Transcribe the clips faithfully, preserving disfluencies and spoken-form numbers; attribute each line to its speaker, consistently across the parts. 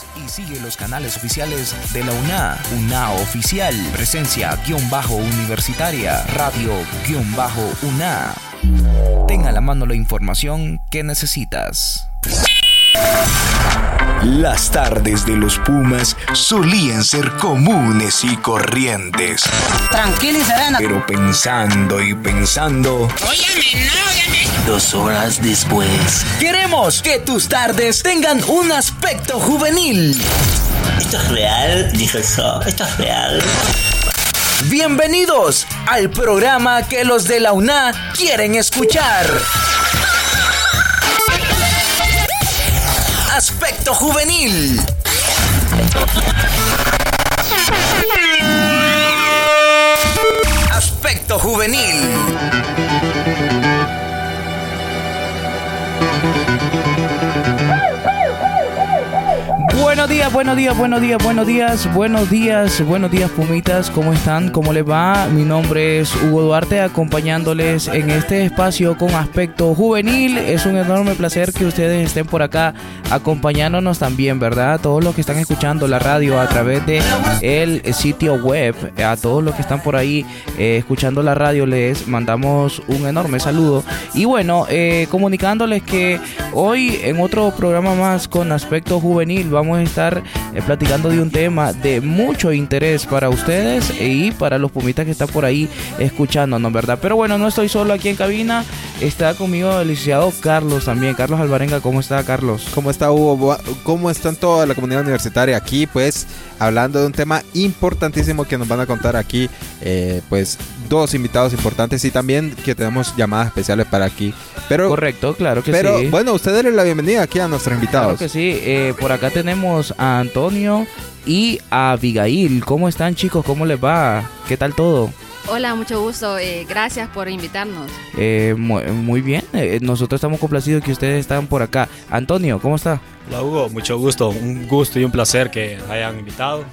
Speaker 1: y sigue los canales oficiales de la U N A, U N A Oficial, Presencia guión bajo Universitaria, Radio guión bajo U N A. Ten a la mano la información que necesitas.
Speaker 2: Las tardes de los Pumas solían ser comunes y corrientes.
Speaker 3: Tranquila y serena.
Speaker 2: Pero pensando y pensando...
Speaker 3: Óyeme, no, óyeme.
Speaker 2: Dos horas después...
Speaker 1: Queremos que tus tardes tengan un aspecto juvenil.
Speaker 3: ¿Esto es real? Dijo eso. ¿Esto es real?
Speaker 1: Bienvenidos al programa que los de la U N A quieren escuchar. Aspecto juvenil. Aspecto juvenil. Buenos días, buenos días, buenos días, buenos días, buenos días, buenos días, Pumitas, ¿cómo están? ¿Cómo les va? Mi nombre es Hugo Duarte, acompañándoles en este espacio con Aspecto Juvenil. Es un enorme placer que ustedes estén por acá acompañándonos también, ¿verdad? A todos los que están escuchando la radio a través de el sitio web, a todos los que están por ahí eh, escuchando la radio, les mandamos un enorme saludo. Y bueno, eh, comunicándoles que hoy en otro programa más con Aspecto Juvenil vamos a estar eh, platicando de un tema de mucho interés para ustedes y para los pumitas que están por ahí escuchándonos, ¿verdad? Pero bueno, no estoy solo aquí en cabina, está conmigo el licenciado Carlos también. Carlos Alvarenga, ¿cómo está, Carlos?
Speaker 4: ¿Cómo está, Hugo? ¿Cómo están toda la comunidad universitaria aquí? Pues hablando de un tema importantísimo que nos van a contar aquí, eh, pues dos invitados importantes y también que tenemos llamadas especiales para aquí. Pero,
Speaker 1: correcto, claro que
Speaker 4: pero,
Speaker 1: sí.
Speaker 4: Pero bueno, ustedes denle la bienvenida aquí a nuestros invitados.
Speaker 1: Claro que sí, eh, por acá tenemos a Antonio y a Abigail. ¿Cómo están, chicos? ¿Cómo les va? ¿Qué tal todo?
Speaker 5: Hola, mucho gusto. Eh, gracias por invitarnos.
Speaker 1: Eh, muy, muy bien. Eh, nosotros estamos complacidos que ustedes están por acá. Antonio, ¿cómo está?
Speaker 6: Hola, Hugo. Mucho gusto. Un gusto y un placer que hayan invitado.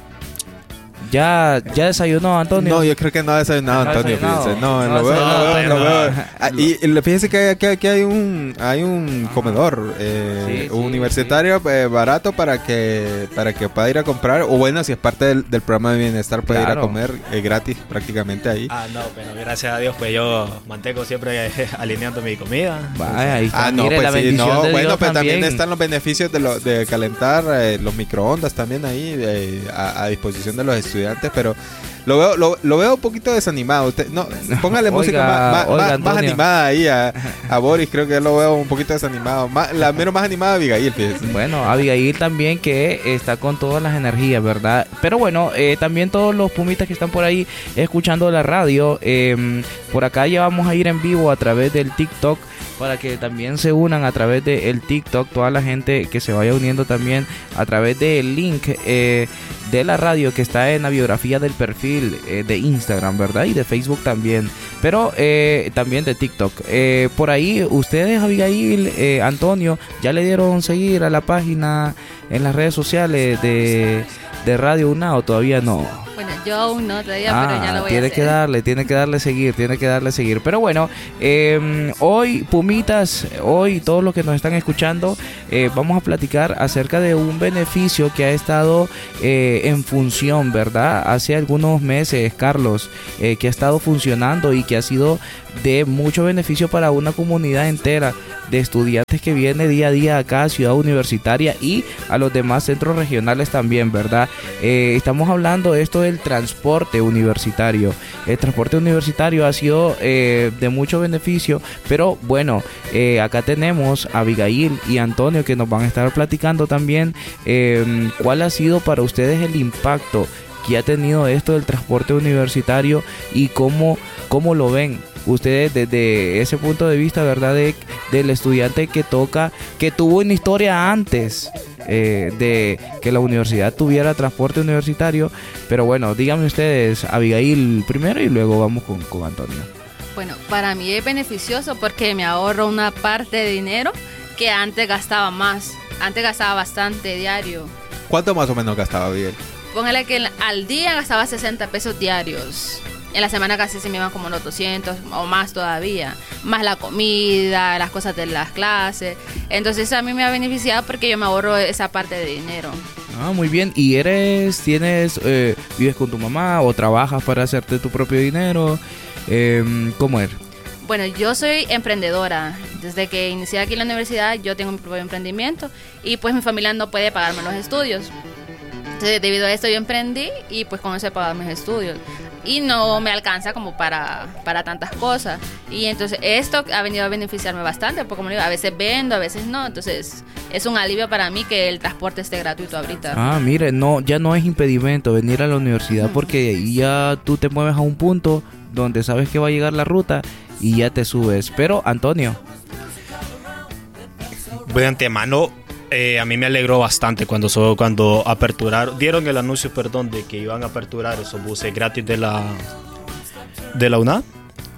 Speaker 1: ¿Ya, ya desayunó, Antonio?
Speaker 4: No, yo creo que no ha desayunado,
Speaker 1: no
Speaker 4: Antonio.
Speaker 1: desayunado.
Speaker 4: Fíjense. No,
Speaker 1: No
Speaker 4: lo veo, lo veo, lo veo.
Speaker 1: no.
Speaker 4: Ah, y, y fíjense que aquí, aquí hay un hay un comedor eh,
Speaker 1: Sí, sí,
Speaker 4: universitario sí. Eh, barato para que para que pueda ir a comprar. O bueno, si es parte del, del programa de bienestar, puede claro. ir a comer eh, gratis prácticamente ahí.
Speaker 6: Ah, no, pero gracias a Dios, pues yo mantengo siempre eh, alineando mi comida.
Speaker 1: Vaya, ahí está.
Speaker 4: Ah, no,
Speaker 1: Mire,
Speaker 4: pues
Speaker 1: la
Speaker 4: sí,
Speaker 1: bendición
Speaker 4: no,
Speaker 1: de
Speaker 4: bueno,
Speaker 1: Dios
Speaker 4: pero también.
Speaker 1: también
Speaker 4: están los beneficios de, lo, de calentar eh, los microondas también ahí eh, a, a disposición de los estudiantes, pero Lo veo, lo, lo veo un poquito desanimado. Usted, no, póngale oiga, música más, más, oiga, más, más animada ahí a, a Boris. Creo que lo veo un poquito desanimado. Más, la menos más animada Abigail. Fíjese.
Speaker 1: Bueno, Abigail también, que está con todas las energías, ¿verdad? Pero bueno, eh, también todos los pumitas que están por ahí escuchando la radio. Eh, por acá ya vamos a ir en vivo a través del TikTok, para que también se unan a través del TikTok, toda la gente que se vaya uniendo también a través del link eh, de la radio que está en la biografía del perfil eh, de Instagram, ¿verdad? Y de Facebook también, pero eh, también de TikTok. Eh, por ahí, ustedes, Abigail, eh, Antonio, ¿ya le dieron seguir a la página en las redes sociales de, de Radio U N A o todavía no?
Speaker 5: Bueno, yo aún no todavía,
Speaker 1: ah,
Speaker 5: pero ya lo voy
Speaker 1: tiene
Speaker 5: a hacer.
Speaker 1: que darle, tiene que darle seguir, tiene que darle seguir. Pero bueno, eh, hoy, Pumitas, hoy todos los que nos están escuchando, eh, vamos a platicar acerca de un beneficio que ha estado eh, en función, ¿verdad? Hace algunos meses, Carlos, eh, que ha estado funcionando y que ha sido de mucho beneficio para una comunidad entera de estudiantes que viene día a día acá a Ciudad Universitaria y a los demás centros regionales también, ¿verdad? Eh, estamos hablando de esto del transporte universitario. El transporte universitario ha sido eh, de mucho beneficio, pero bueno, eh, acá tenemos a Abigail y Antonio que nos van a estar platicando también eh, cuál ha sido para ustedes el impacto que ha tenido esto del transporte universitario y cómo, cómo lo ven ustedes desde ese punto de vista, ¿verdad? De, del estudiante que toca, que tuvo una historia antes eh, de que la universidad tuviera transporte universitario. Pero bueno, díganme ustedes, Abigail primero y luego vamos con, con Antonio.
Speaker 5: Bueno, para mí es beneficioso porque me ahorro una parte de dinero que antes gastaba más. Antes gastaba bastante diario.
Speaker 4: ¿Cuánto más o menos gastaba, Abigail?
Speaker 5: Póngale que al día gastaba sesenta pesos diarios. En la semana casi se me iban como unos doscientos o más todavía. Más la comida, las cosas de las clases. Entonces a mí me ha beneficiado porque yo me ahorro esa parte de dinero.
Speaker 1: Ah, muy bien. ¿Y eres, tienes, eh, vives con tu mamá o trabajas para hacerte tu propio dinero? Eh, ¿Cómo es?
Speaker 5: Bueno, yo soy emprendedora. Desde que inicié aquí en la universidad yo tengo mi propio emprendimiento y pues mi familia no puede pagarme los estudios. Entonces debido a esto yo emprendí y pues con eso he pagado mis estudios. Y no me alcanza como para, para tantas cosas. Y entonces esto ha venido a beneficiarme bastante, porque como digo, a veces vendo, a veces no. Entonces es un alivio para mí que el transporte esté gratuito ahorita.
Speaker 1: Ah, mire, no, ya no es impedimento venir a la universidad, porque ya tú te mueves a un punto donde sabes que va a llegar la ruta y ya te subes. Pero, Antonio.
Speaker 6: Pues de antemano, eh, a mí me alegró bastante cuando, so, cuando aperturaron, dieron el anuncio, perdón, de que iban a aperturar esos buses gratis de la, de la UNAM.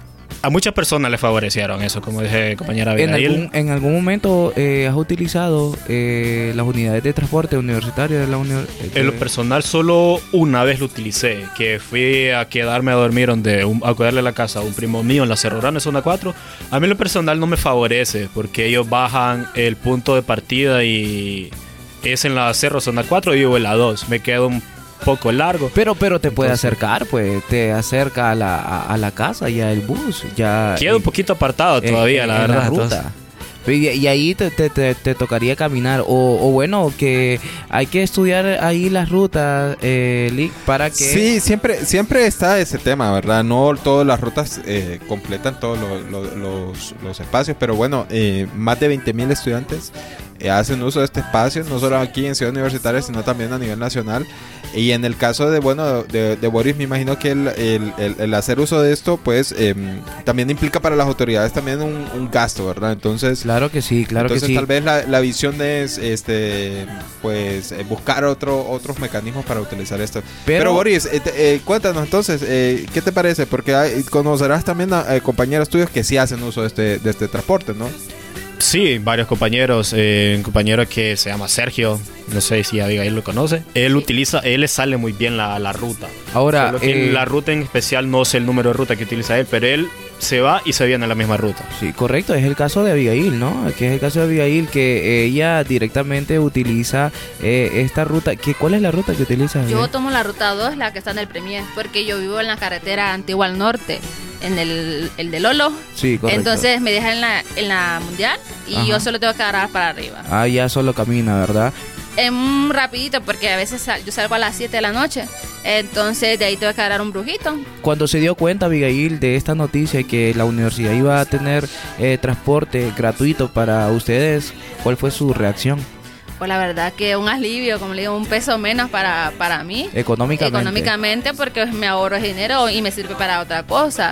Speaker 6: A muchas personas les favorecieron eso, como dije, compañera
Speaker 1: ¿En
Speaker 6: Abigail.
Speaker 1: algún, ¿En algún momento eh, has utilizado eh, las unidades de transporte universitario de la universidad?
Speaker 6: En lo personal, solo una vez lo utilicé, que fui a quedarme a dormir donde un, a cuidarle la casa a un primo mío en la Cerro Grande, zona cuatro. A mí en lo personal no me favorece, porque ellos bajan el punto de partida y es en la Cerro zona cuatro y vivo en la dos. Me quedo un poco largo.
Speaker 1: Pero pero te puede
Speaker 6: Entonces,
Speaker 1: acercar, pues te acerca a la, a, a la casa, ya el bus, ya...
Speaker 6: Quedo un poquito apartado todavía,
Speaker 1: en,
Speaker 6: la
Speaker 1: en
Speaker 6: verdad.
Speaker 1: la ruta.
Speaker 6: Entonces,
Speaker 1: Y, y ahí te, te, te, te tocaría caminar. O, o bueno, que hay que estudiar ahí las rutas, eh, Lick, para que...
Speaker 4: Sí, siempre, siempre está ese tema, ¿verdad? No todas las rutas eh, completan todos lo, lo, los, los espacios, pero bueno, eh, más de veinte mil estudiantes eh, hacen uso de este espacio, no solo aquí en Ciudad Universitaria, sino también a nivel nacional. Y en el caso de, bueno, de, de Boris, me imagino que el, el, el, el hacer uso de esto, pues, eh, también implica para las autoridades también un, un gasto, ¿verdad? Entonces...
Speaker 1: Claro que sí, claro
Speaker 4: entonces,
Speaker 1: que sí.
Speaker 4: tal vez la, la visión es, este, pues, eh, buscar otro, otros mecanismos para utilizar esto. Pero, Pero Boris, eh, te, eh, cuéntanos entonces, eh, ¿qué te parece? Porque hay, conocerás también a eh, compañeros tuyos que sí hacen uso de este, de este transporte, ¿no?
Speaker 6: sí, varios compañeros. Eh, un compañero que se llama Sergio, no sé si Abigail lo conoce. Él utiliza, él le sale muy bien la, la ruta.
Speaker 1: Ahora,
Speaker 6: Solo que
Speaker 1: eh,
Speaker 6: la ruta en especial no sé el número de ruta que utiliza él, pero él se va y se viene a la misma ruta.
Speaker 1: Sí, correcto, es el caso de Abigail, ¿no? Que es el caso de Abigail, que ella directamente utiliza eh, esta ruta. ¿Qué, ¿Cuál es la ruta que utiliza?
Speaker 5: Yo tomo la ruta dos, la que está en el Premier, porque yo vivo en la carretera antigua al norte, en el, el de Lolo.
Speaker 1: Sí, correcto.
Speaker 5: Entonces me dejan en la, en la mundial y
Speaker 1: Ajá.
Speaker 5: yo solo tengo que agarrar para arriba.
Speaker 1: Ah, ya solo camina, ¿verdad?
Speaker 5: Es un rapidito, porque a veces sal, yo salgo a las siete de la noche, entonces de ahí tengo que agarrar un brujito.
Speaker 1: Cuando se dio cuenta Abigail de esta noticia que la universidad iba a tener eh, transporte gratuito para ustedes, ¿cuál fue su reacción?
Speaker 5: Pues la verdad que un alivio, como le digo, un peso menos para, para mí.
Speaker 1: Económicamente.
Speaker 5: Económicamente, porque me ahorro ese dinero y me sirve para otra cosa.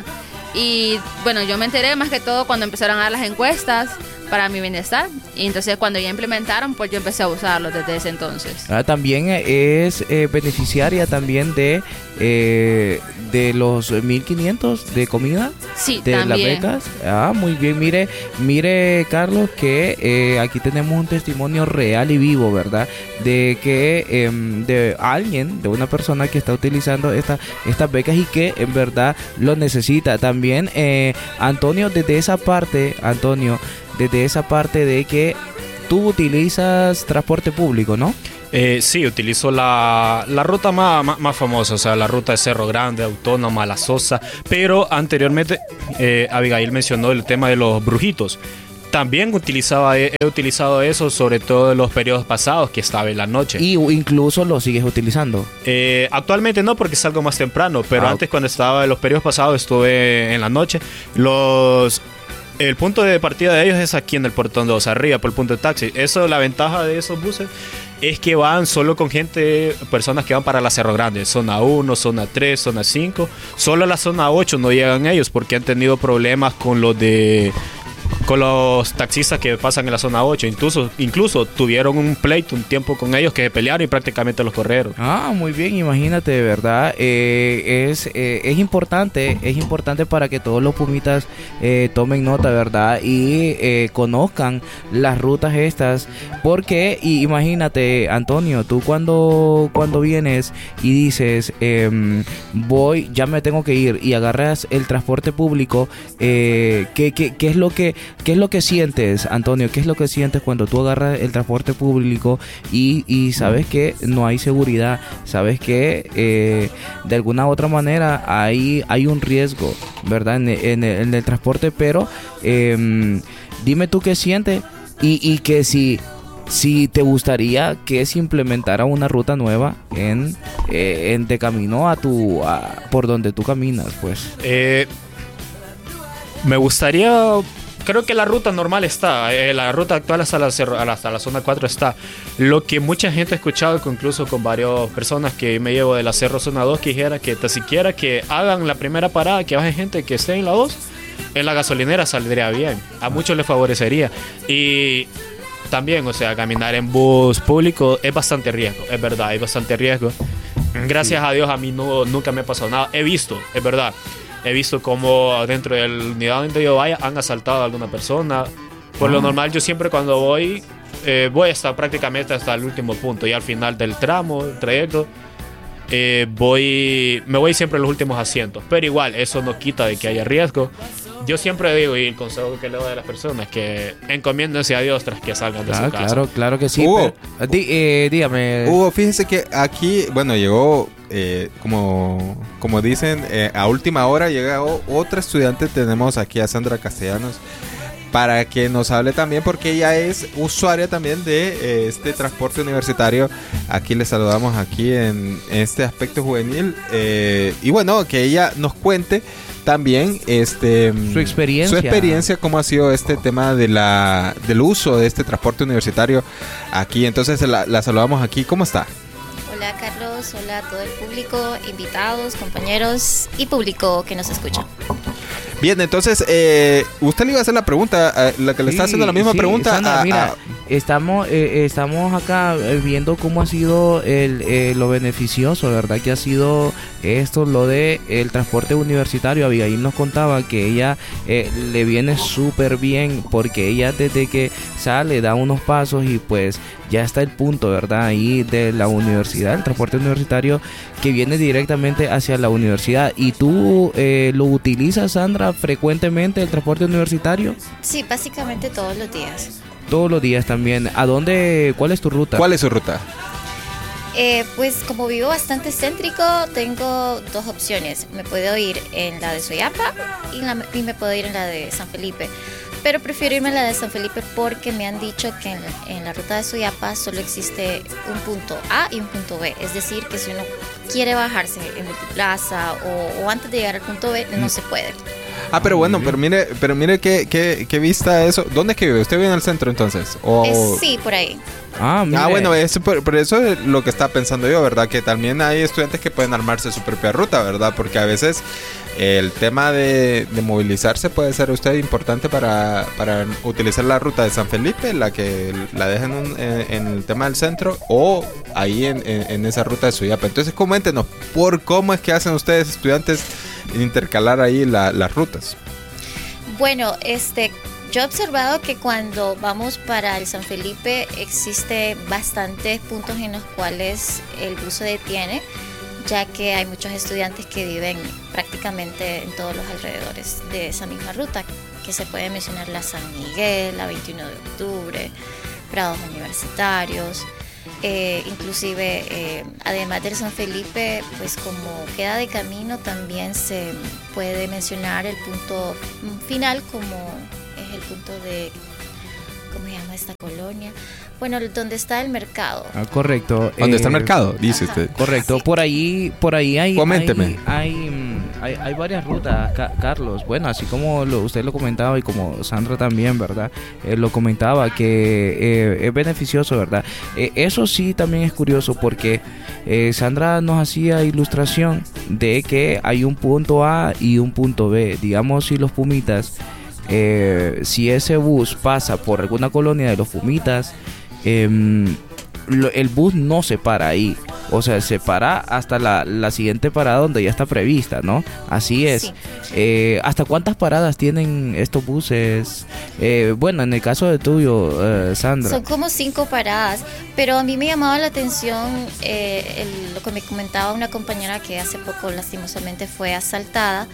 Speaker 5: Y bueno, yo me enteré más que todo cuando empezaron a dar las encuestas para mi bienestar. Y entonces cuando ya implementaron, pues yo empecé a usarlo desde ese entonces.
Speaker 1: Ah, también es eh, beneficiaria también de eh, de los mil quinientos de comida.
Speaker 5: Sí,
Speaker 1: de
Speaker 5: también.
Speaker 1: las becas. Ah, muy bien. Mire, mire Carlos, que eh, aquí tenemos un testimonio real y vivo, ¿verdad? De que eh, de alguien, de una persona que está utilizando esta, estas becas y que en verdad lo necesita. También eh, Antonio, desde esa parte, Antonio, desde esa parte de que tú utilizas transporte público, ¿no?
Speaker 6: Eh, sí, utilizo la, la ruta más, más, más famosa, o sea, la ruta de Cerro Grande, Autónoma, La Sosa. Pero anteriormente eh, Abigail mencionó el tema de los brujitos. También utilizaba, he utilizado eso, sobre todo en los periodos pasados, que estaba en la noche.
Speaker 1: Y incluso lo sigues utilizando.
Speaker 6: Eh, actualmente no, porque salgo más temprano, pero
Speaker 1: Ah,
Speaker 6: antes, cuando estaba en los periodos pasados, estuve en la noche. Los... El punto de partida de ellos es aquí en el portón dos, arriba por el punto de taxi. Eso, la ventaja de esos buses es que van solo con gente, personas que van para la Cerro Grande, zona uno, zona tres, zona cinco. Solo a la zona ocho no llegan ellos porque han tenido problemas con los de con los taxistas que pasan en la zona ocho. Incluso, incluso tuvieron un pleito un tiempo con ellos que se pelearon y prácticamente los corrieron.
Speaker 1: Ah, muy bien, imagínate, de verdad. Eh, es, eh, es importante, es importante para que todos los pumitas eh, tomen nota, ¿verdad? Y eh, conozcan las rutas estas. Porque, y imagínate, Antonio, tú cuando, cuando vienes y dices, eh, voy, ya me tengo que ir, y agarras el transporte público, eh, ¿qué, qué, qué es lo que, qué es lo que sientes, Antonio? ¿Qué es lo que sientes cuando tú agarras el transporte público y, y sabes que no hay seguridad? Sabes que eh, de alguna u otra manera hay, hay un riesgo, ¿verdad? En, en, en el transporte, pero eh, dime tú qué sientes y, y que si... Si te gustaría que se implementara una ruta nueva en, eh, en de camino a tu a, por donde tú caminas, pues.
Speaker 6: Eh, me gustaría, creo que la ruta normal está, eh, la ruta actual hasta la, hasta la zona cuatro está. Lo que mucha gente ha escuchado, incluso con varias personas que me llevo de la Cerro Zona dos, que dijera que tan siquiera que hagan la primera parada, que baje gente que esté en la dos, en la gasolinera saldría bien. A muchos les favorecería. Y también, o sea, caminar en bus público es bastante riesgo, es verdad, es bastante riesgo. Gracias a Dios a mí no, nunca me ha pasado nada. He visto, es verdad, he visto como dentro de la unidad donde yo vaya han asaltado a alguna persona. Por lo normal yo siempre cuando voy, eh, voy hasta prácticamente hasta el último punto y al final del tramo, el trayecto, eh, voy, me voy siempre en los últimos asientos. Pero igual, eso no quita de que haya riesgo. Yo siempre digo, y el consejo que le doy a las personas, que encomiéndense a Dios tras que salgan de
Speaker 1: Ah,
Speaker 6: su casa.
Speaker 1: claro, claro que sí.
Speaker 4: Hugo.
Speaker 1: Pero, di- eh, dígame.
Speaker 4: Hugo, fíjese que aquí, bueno, llegó, eh, como, como dicen, eh, a última hora llegó otra estudiante. Tenemos aquí a Sandra Castellanos para que nos hable también, porque ella es usuaria también de eh, este transporte universitario. Aquí le saludamos aquí en, en este aspecto juvenil. Eh, y bueno, que ella nos cuente también este
Speaker 1: Su experiencia.
Speaker 4: su experiencia, cómo ha sido este tema de la del uso de este transporte universitario aquí. Entonces la, la saludamos aquí. ¿Cómo está?
Speaker 7: Hola Carlos, hola a todo el público, invitados, compañeros y público que nos escucha.
Speaker 4: Bien, entonces eh, usted le iba a hacer la pregunta, eh, la que le está
Speaker 1: Sí,
Speaker 4: haciendo la misma
Speaker 1: sí,
Speaker 4: pregunta.
Speaker 1: Sandra,
Speaker 4: a-
Speaker 1: mira,
Speaker 4: a-
Speaker 1: estamos eh, estamos acá eh, viendo cómo ha sido el, eh, lo beneficioso, ¿verdad? Que ha sido esto, lo de el transporte universitario. Abigail nos contaba que ella eh, le viene súper bien porque ella desde que sale da unos pasos y pues ya está el punto, ¿verdad? Ahí de la universidad, el transporte universitario que viene directamente hacia la universidad. ¿Y tú eh, lo utilizas, Sandra, frecuentemente el transporte universitario?
Speaker 7: Sí, básicamente todos los días.
Speaker 1: Todos los días también. ¿A dónde? ¿Cuál es tu ruta?
Speaker 4: ¿Cuál es su ruta?
Speaker 7: Eh, pues como vivo bastante céntrico, tengo dos opciones. Me puedo ir en la de Soyapa y, la- y me puedo ir en la de San Felipe. Pero prefiero irme en la de San Felipe porque me han dicho que en la, en la ruta de Soyapa solo existe un punto A y un punto B. Es decir, que si uno quiere bajarse en Multiplaza o, o antes de llegar al punto B, no se puede.
Speaker 4: Ah, pero bueno, pero mire, pero mire qué, qué, qué vista eso. ¿Dónde es que vive? ¿Usted vive en el centro entonces? O...
Speaker 7: Es- sí, por ahí.
Speaker 1: Ah, mire.
Speaker 4: Ah, bueno, eso, por, por eso es lo que estaba pensando yo, ¿verdad? Que también hay estudiantes que pueden armarse su propia ruta, ¿verdad? Porque a veces el tema de, de movilizarse puede ser usted importante para, para utilizar la ruta de San Felipe, la que la dejan en, en, en el tema del centro, o ahí en, en, en esa ruta de Suyapa. Entonces coméntenos por cómo es que hacen ustedes, estudiantes, intercalar ahí la, las rutas.
Speaker 7: Bueno, este, yo he observado que cuando vamos para el San Felipe existe bastantes puntos en los cuales el bus se detiene, ya que hay muchos estudiantes que viven prácticamente en todos los alrededores de esa misma ruta, que se puede mencionar la San Miguel, la veintiuno de octubre, Prados Universitarios. Eh, inclusive eh, además del San Felipe, pues como queda de camino, también se puede mencionar el punto final, como es el punto de, ¿cómo se llama esta colonia? Bueno, donde está el mercado.
Speaker 1: Ah, correcto.
Speaker 4: ¿Dónde está el
Speaker 1: Eh,
Speaker 4: mercado? Dice
Speaker 7: Ajá.
Speaker 4: usted.
Speaker 1: Correcto,
Speaker 7: Sí.
Speaker 1: por ahí, por ahí hay,
Speaker 4: Coménteme.
Speaker 1: hay, hay, mm, hay, hay varias rutas, Ca- Carlos. Bueno, así como lo- usted lo comentaba y como Sandra también, ¿verdad? Eh, lo comentaba que eh, es beneficioso, ¿verdad? Eh, eso sí también es curioso porque eh, Sandra nos hacía ilustración de que hay un punto A y un punto B. Digamos, si los Pumitas eh, si ese bus pasa por alguna colonia de los Pumitas, eh, lo, el bus no se para ahí. O sea, se para hasta la, la siguiente parada donde ya está prevista, ¿no? Así es. Sí. Eh, ¿Hasta cuántas paradas tienen estos buses? Eh, bueno, en el caso de tuyo, eh, Sandra.
Speaker 7: Son como cinco paradas, pero a mí me llamaba la atención eh, el, lo que me comentaba una compañera que hace poco lastimosamente fue asaltada.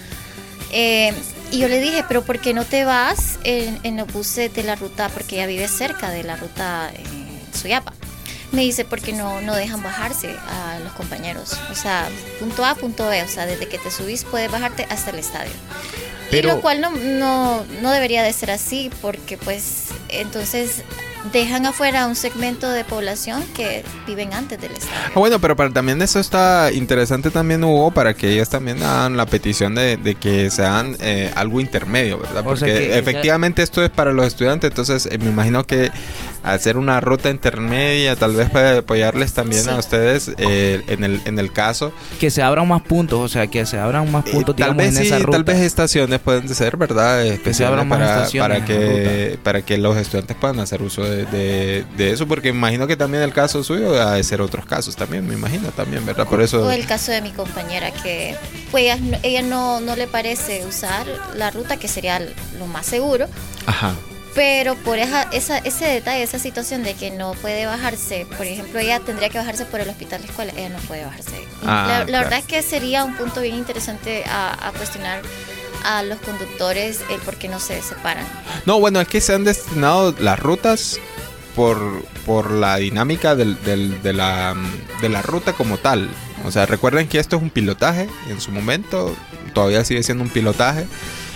Speaker 7: Eh, y yo le dije, pero ¿por qué no te vas en, en los buses de la ruta? Porque ella vive cerca de la ruta en Suyapa. Me dice, porque no, no dejan bajarse a los compañeros. O sea, punto A, punto B. O sea, desde que te subís puedes bajarte hasta el estadio. Pero... Y lo cual no, no, no debería de ser así, porque pues entonces dejan afuera un segmento de población que viven antes del estadio.
Speaker 4: Ah, bueno, pero para, también eso está interesante también, Hugo, para que ellos también hagan la petición de, de que sean eh, algo intermedio, ¿verdad? Porque o sea que, efectivamente ya... esto es para los estudiantes, entonces eh, me imagino que hacer una ruta intermedia tal vez puede apoyarles también sí. a ustedes eh, en el en el caso.
Speaker 1: Que se abran más puntos, o sea, que se abran más puntos,
Speaker 4: eh, tal
Speaker 1: digamos,
Speaker 4: vez
Speaker 1: en
Speaker 4: sí,
Speaker 1: esa ruta.
Speaker 4: Tal vez estaciones pueden ser, ¿verdad?
Speaker 1: Que se abran más
Speaker 4: para,
Speaker 1: estaciones
Speaker 4: para que para que los estudiantes puedan hacer uso de De, de, de eso, porque me imagino que también el caso suyo ha de ser otros casos también, me imagino también, ¿verdad? Por eso...
Speaker 7: O el caso de mi compañera que pues ella, ella no, no le parece usar la ruta, que sería lo más seguro.
Speaker 4: Ajá.
Speaker 7: Pero por esa, esa, ese detalle, esa situación de que no puede bajarse, por ejemplo, ella tendría que bajarse por el hospital de la escuela, ella no puede bajarse.
Speaker 4: Ah,
Speaker 7: la la
Speaker 4: claro.
Speaker 7: verdad es que sería un punto bien interesante a, a cuestionar a los conductores el por qué no se separan.
Speaker 4: No, bueno, es que se han destinado las rutas por, por la dinámica del, del, de, la, de la ruta como tal. O sea, recuerden que esto es un pilotaje, en su momento todavía sigue siendo un pilotaje,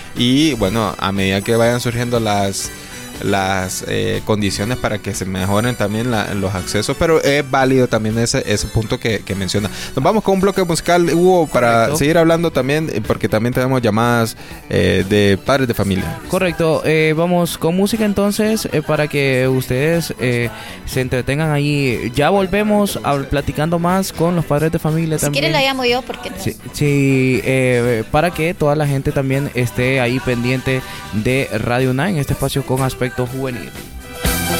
Speaker 4: y bueno, a medida que vayan surgiendo las las eh, condiciones para que se mejoren también la, los accesos, pero es válido también ese, ese punto que, que menciona. Nos vamos con un bloque musical, Hugo, para Correcto. seguir hablando también, porque también tenemos llamadas eh, de padres de familia.
Speaker 1: Correcto, eh, vamos con música entonces, eh, para que ustedes eh, se entretengan ahí. Ya volvemos a, platicando más con los padres de familia
Speaker 7: si
Speaker 1: también.
Speaker 7: Si quieren la llamo yo, porque no.
Speaker 1: Sí, sí eh, para que toda la gente también esté ahí pendiente de Radio Nine, este espacio con aspecto juvenil.